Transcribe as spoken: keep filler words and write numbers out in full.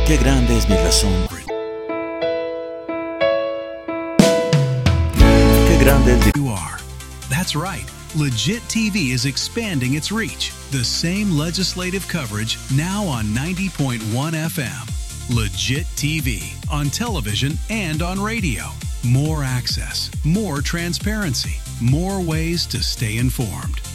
Qué grande es mi razón. Qué grande es You are. That's right. Legit T V is expanding its reach. The same legislative coverage now on ninety point one F M. Legit T V on television and on radio. More access, more transparency, more ways to stay informed.